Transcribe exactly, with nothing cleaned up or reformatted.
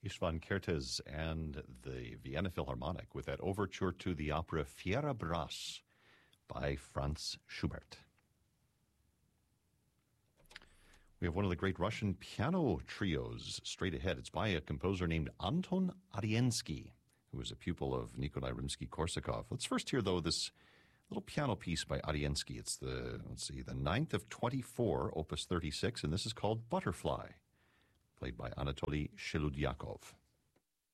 Istvan Kertész and the Vienna Philharmonic with that overture to the opera Fierabras by Franz Schubert. We have one of the great Russian piano trios straight ahead. It's by a composer named Anton Arensky, who was a pupil of Nikolai Rimsky-Korsakov. Let's first hear, though, this little piano piece by Arensky. It's the, let's see, the ninth of twenty-four, opus thirty-six, and this is called Butterfly, played by Anatoly Sheludyakov.